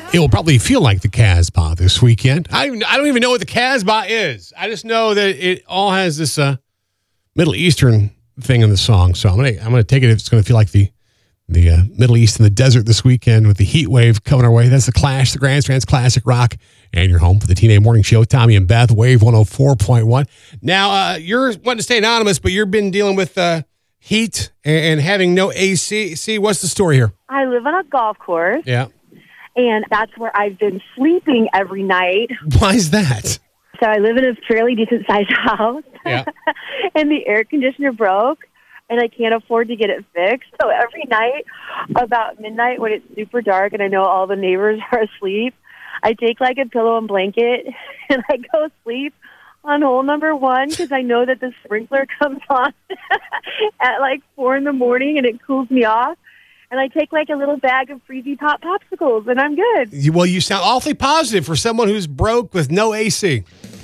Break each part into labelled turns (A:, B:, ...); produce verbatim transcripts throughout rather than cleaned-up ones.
A: It will probably feel like the Casbah this weekend. I I don't even know what the Casbah is. I just know that it all has this uh, Middle Eastern thing in the song. So I'm gonna I'm gonna take it. It's gonna feel like the the uh, Middle East and the desert this weekend with the heat wave coming our way. That's the Clash, the Grandstands Classic Rock, and you're home for the T N A Morning Show. Tommy and Beth, Wave one oh four point one. Now uh, you're wanting to stay anonymous, but you've been dealing with uh, heat and, and having no A C. See, what's the story here?
B: I live on a golf course.
A: Yeah.
B: And that's where I've been sleeping every night.
A: Why is that?
B: So I live in a fairly decent-sized house.
A: Yeah.
B: And the air conditioner broke, and I can't afford to get it fixed. So every night, about midnight when it's super dark and I know all the neighbors are asleep, I take like a pillow and blanket, and I go sleep on hole number one because I know that the sprinkler comes on at like four in the morning, and it cools me off. And I take like a little bag of Freezy Pop popsicles, and I'm good.
A: You, well, you sound awfully positive for someone who's broke with no A C.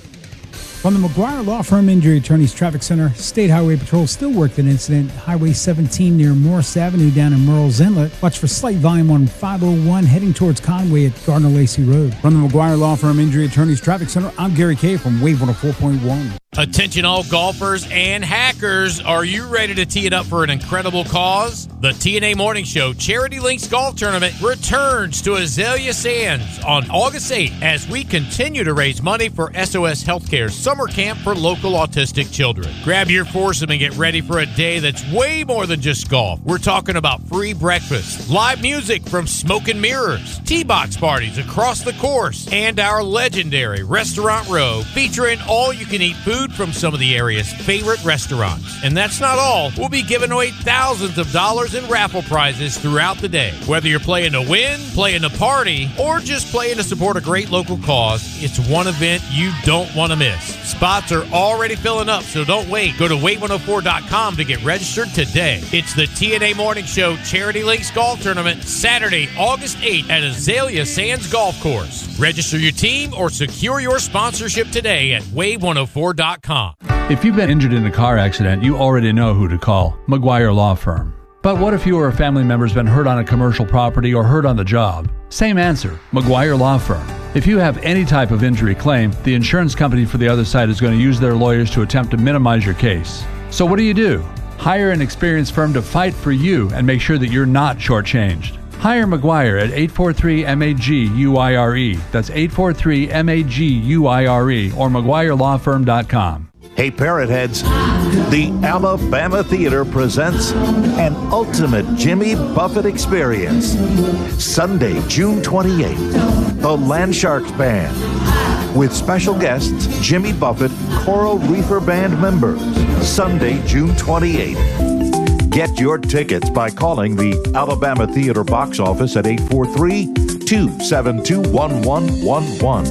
C: From the McGuire Law Firm Injury Attorneys Traffic Center, State Highway Patrol still worked an incident. Highway seventeen near Morris Avenue down in Merle's Inlet. Watch for slight volume on five oh one heading towards Conway at Gardner-Lacey Road. From the McGuire Law Firm Injury Attorneys Traffic Center, I'm Gary Kay from Wave one oh four point one.
D: Attention all golfers and hackers, are you ready to tee it up for an incredible cause? The T N A Morning Show Charity Links Golf Tournament returns to Azalea Sands on August eighth as we continue to raise money for S O S Healthcare's summer camp for local autistic children. Grab your foursome and get ready for a day that's way more than just golf. We're talking about free breakfast, live music from Smoke and Mirrors, tee box parties across the course, and our legendary Restaurant Row featuring all-you-can-eat food from some of the area's favorite restaurants. And that's not all. We'll be giving away thousands of dollars in raffle prizes throughout the day. Whether you're playing to win, playing to party, or just playing to support a great local cause, it's one event you don't want to miss. Spots are already filling up, so don't wait. Go to wave one oh four dot com to get registered today. It's the T N A Morning Show Charity Links Golf Tournament, Saturday, August eighth at Azalea Sands Golf Course. Register your team or secure your sponsorship today at wave one oh four dot com.
E: If you've been injured in a car accident, you already know who to call. McGuire Law Firm. But what if you or a family member's been hurt on a commercial property or hurt on the job? Same answer, McGuire Law Firm. If you have any type of injury claim, the insurance company for the other side is going to use their lawyers to attempt to minimize your case. So what do you do? Hire an experienced firm to fight for you and make sure that you're not shortchanged. Hire McGuire at eight four three M A G U I R E. That's eight four three M A G U I R E or McGuire Law Firm dot com.
F: Hey, Parrot Heads, the Alabama Theater presents an ultimate Jimmy Buffett experience. Sunday, June twenty-eighth, the Land Sharks Band. With special guests, Jimmy Buffett, Coral Reefer Band members. Sunday, June twenty-eighth. Get your tickets by calling the Alabama Theater box office at eight four three, two seven two, one one one one.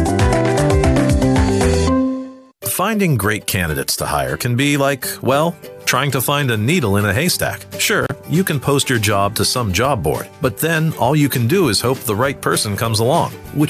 G: Finding great candidates to hire can be like, well, trying to find a needle in a haystack. Sure, you can post your job to some job board, but then all you can do is hope the right person comes along, which